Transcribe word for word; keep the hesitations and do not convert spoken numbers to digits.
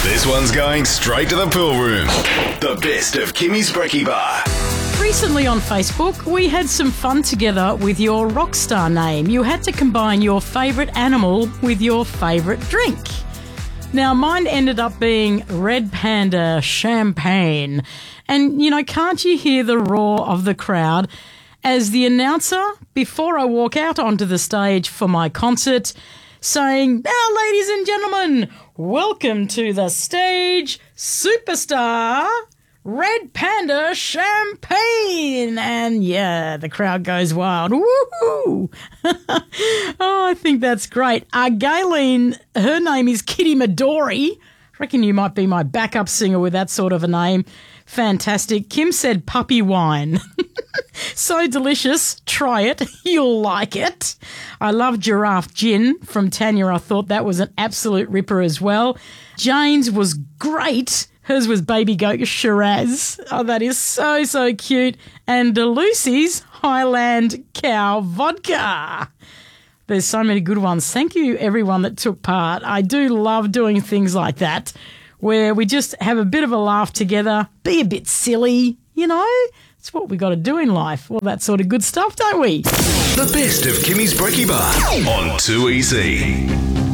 This one's going straight to the pool room. The best of Kimmy's Brekkie Bar. Recently on Facebook, we had some fun together with your rock star name. You had to combine your favourite animal with your favourite drink. Now, mine ended up being Red Panda Champagne. And, you know, can't you hear the roar of the crowd as the announcer, before I walk out onto the stage for my concert, saying, "Now, ladies and gentlemen, welcome to the stage, superstar Red Panda Champagne." And yeah, the crowd goes wild. Woohoo! Oh, I think that's great. Uh, Gayleen, her name is Kitty Midori. I reckon you might be my backup singer with that sort of a name. Fantastic. Kim said puppy wine. So delicious. Try it. You'll like it. I love Giraffe Gin from Tanya. I thought that was an absolute ripper as well. Jane's was great. Hers was Baby Goat Shiraz. Oh, that is so, so cute. And Lucy's Highland Cow Vodka. There's so many good ones. Thank you, everyone that took part. I do love doing things like that where we just have a bit of a laugh together, be a bit silly, you know? It's what we got to do in life. All that sort of good stuff, don't we? The best of Kimmy's Brekkie Bar on two E C.